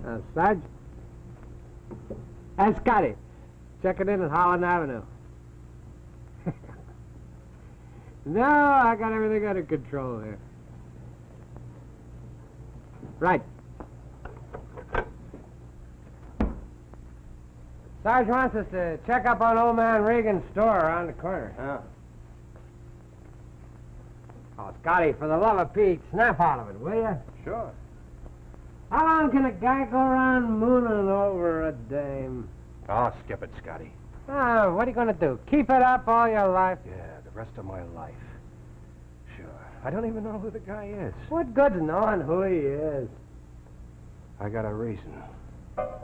Sarge? And Scotty. Check it in at Holland Avenue. No, I got everything under control here. Right. Sarge wants us to check up on old man Regan's store around the corner. Yeah. Oh, Scotty, for the love of Pete, snap out of it, will you? Sure. How long can a guy go around mooning over a dame? Oh, skip it, Scotty. Oh, what are you going to do? Keep it up all your life? Yeah, the rest of my life. Sure. I don't even know who the guy is. What good's knowing who he is? I got a reason.